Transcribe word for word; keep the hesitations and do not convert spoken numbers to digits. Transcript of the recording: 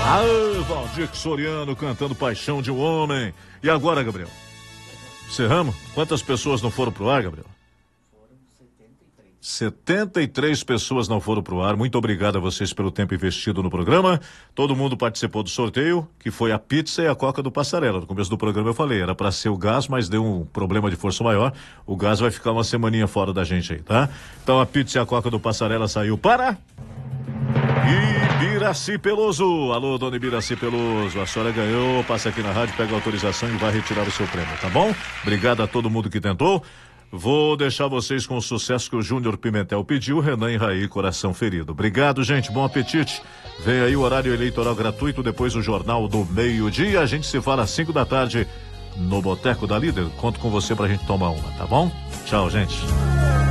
Ah, Valdir Soriano cantando Paixão de um Homem. E agora, Gabriel? Encerramos? Quantas pessoas não foram pro ar, Gabriel? setenta e três pessoas não foram pro ar. Muito obrigado a vocês pelo tempo investido no programa. Todo mundo participou do sorteio, que foi a pizza e a coca do Passarela. No começo do programa eu falei, era para ser o gás, mas deu um problema de força maior. O gás vai ficar uma semaninha fora da gente aí, tá? Então a pizza e a coca do Passarela saiu para... Ibiraci Peloso. Alô, dona Ibiraci Peloso, a senhora ganhou, passa aqui na rádio, pega a autorização e vai retirar o seu prêmio, tá bom? Obrigado a todo mundo que tentou. Vou deixar vocês com o sucesso que o Júnior Pimentel pediu, Renan e Raí, Coração Ferido. Obrigado, gente, bom apetite. Vem aí o horário eleitoral gratuito, depois o Jornal do Meio-Dia. A gente se fala às cinco da tarde no Boteco da Líder. Conto com você pra gente tomar uma, tá bom? Tchau, gente.